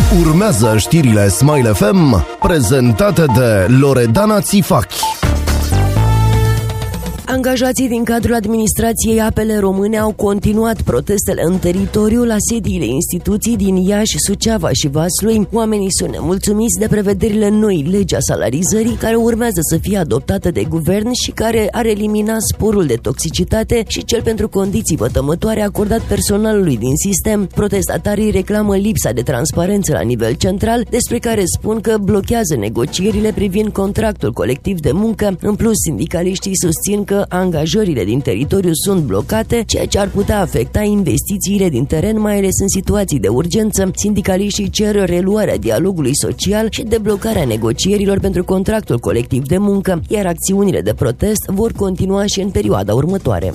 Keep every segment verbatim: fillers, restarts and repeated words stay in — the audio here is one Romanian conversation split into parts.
Urmează știrile Smile F M, prezentate de Loredana Țifachi. Angajații din cadrul administrației Apele Române au continuat protestele în teritoriu la sediile instituții din Iași, Suceava și Vaslui. Oamenii sunt nemulțumiți de prevederile noi legi a salarizării, care urmează să fie adoptată de guvern și care ar elimina sporul de toxicitate și cel pentru condiții vătămătoare acordat personalului din sistem. Protestatarii reclamă lipsa de transparență la nivel central, despre care spun că blochează negocierile privind contractul colectiv de muncă. În plus, sindicaliștii susțin că angajările din teritoriu sunt blocate, ceea ce ar putea afecta investițiile din teren, mai ales în situații de urgență. Sindicaliștii cer reluarea dialogului social și deblocarea negocierilor pentru contractul colectiv de muncă, iar acțiunile de protest vor continua și în perioada următoare.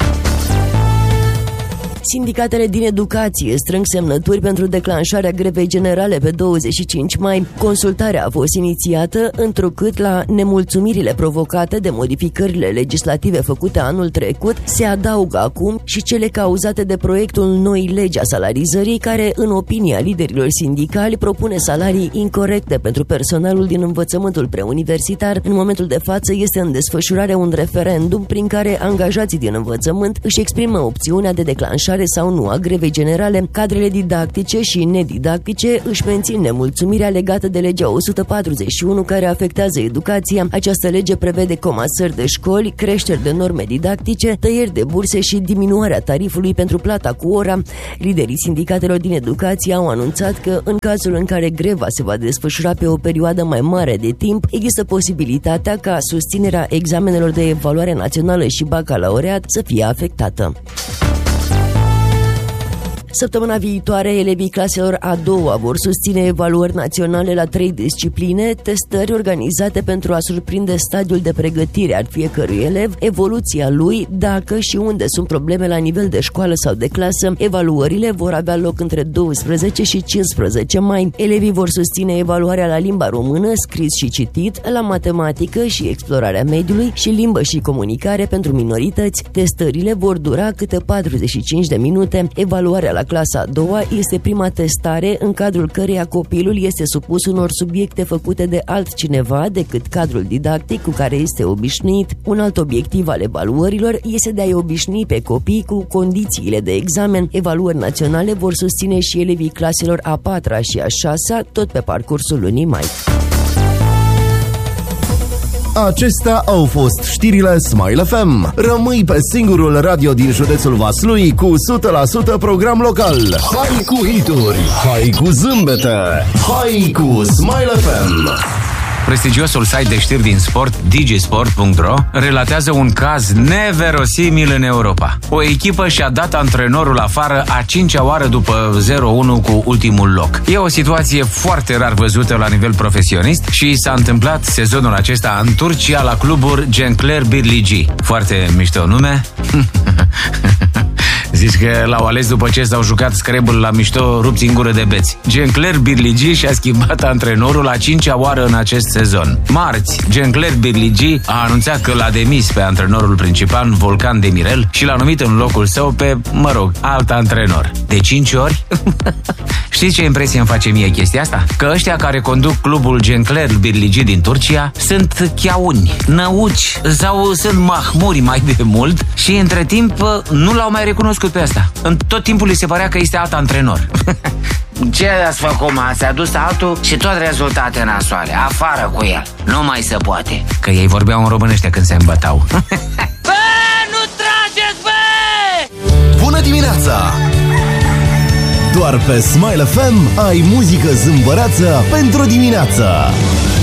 Sindicatele din educație strâng semnături pentru declanșarea grevei generale pe douăzeci și cinci mai. Consultarea a fost inițiată întrucât la nemulțumirile provocate de modificările legislative făcute anul trecut se adaugă acum și cele cauzate de proiectul noi legi a salarizării, care, în opinia liderilor sindicali, propune salarii incorecte pentru personalul din învățământul preuniversitar. În momentul de față este în desfășurare un referendum prin care angajații din învățământ își exprimă opțiunea de declanșare sau nu a grevei generale. Cadrele didactice și nedidactice își mențin nemulțumirea legată de legea o sută patruzeci și unu, care afectează educația. Această lege prevede comasări de școli, creșteri de norme didactice, tăieri de burse și diminuarea tarifului pentru plata cu ora. Liderii sindicatelor din educație au anunțat că în cazul în care greva se va desfășura pe o perioadă mai mare de timp, există posibilitatea ca susținerea examenelor de evaluare națională și bacalaureat să fie afectată. Săptămâna viitoare, elevii claselor a doua vor susține evaluări naționale la trei discipline, testări organizate pentru a surprinde stadiul de pregătire al fiecărui elev, evoluția lui, dacă și unde sunt probleme la nivel de școală sau de clasă. Evaluările vor avea loc între doisprezece și cincisprezece mai. Elevii vor susține evaluarea la limba română, scris și citit, la matematică și explorarea mediului și limbă și comunicare pentru minorități. Testările vor dura câte patruzeci și cinci de minute. Evaluarea la La clasa a doua este prima testare în cadrul căreia copilul este supus unor subiecte făcute de altcineva decât cadrul didactic cu care este obișnuit. Un alt obiectiv al evaluărilor este de a-i obișnui pe copii cu condițiile de examen. Evaluări naționale vor susține și elevii claselor a patra și a șasea, tot pe parcursul lunii mai. Acestea au fost știrile Smile F M. Rămâi pe singurul radio din județul Vaslui cu o sută la sută program local. Hai cu hituri, hai cu zâmbete, hai cu Smile F M. Prestigiosul site de știri din sport, digisport punct ro, relatează un caz neverosimil în Europa. O echipă și-a dat antrenorul afară a cincea oară după zero unu cu ultimul loc. E o situație foarte rar văzută la nivel profesionist și s-a întâmplat sezonul acesta în Turcia la clubul Gençler Birliği. Foarte mișto nume. Zici că l-au ales după ce s-au jucat screbul la mișto rupți în gură de beți. Gençler Birliği și-a schimbat antrenorul a cincea oară în acest sezon. Marți, Gençler Birliği a anunțat că l-a demis pe antrenorul principal, Volkan Demirel, și l-a numit în locul său pe, mă rog, alt antrenor. De cinci ori? Știți ce impresie îmi face mie chestia asta? Că ăștia care conduc clubul Gençler Birliği din Turcia sunt chiauni, năuci sau sunt mahmuri mai de mult și între timp nu l-au mai recunoscut pe asta. În tot timpul li se părea că este alt antrenor. Ce ați făcut, mă? S-a dus altul și tot rezultate nasoale. Afară cu el. Nu mai se poate. Că ei vorbeau în românește când se îmbătau. Bă, nu trageți, bă! Bună dimineața! Doar pe Smile F M ai muzică zâmbăreață pentru dimineață.